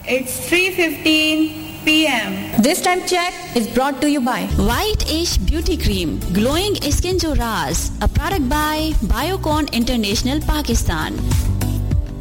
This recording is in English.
It's 3:15 p.m. This time check is brought to you by White Ash Beauty Cream, Glowing Skin Jo Raaz, a product by Biocon International Pakistan.